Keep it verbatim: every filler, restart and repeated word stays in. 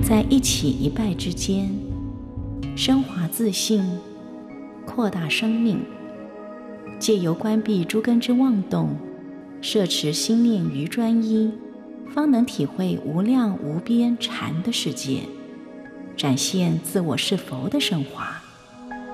在一起一拜之间，升华自信，扩大生命，借由关闭诸根之妄动，摄持心念于专一，方能体会无量无边禅的世界，展现自我是佛的升华。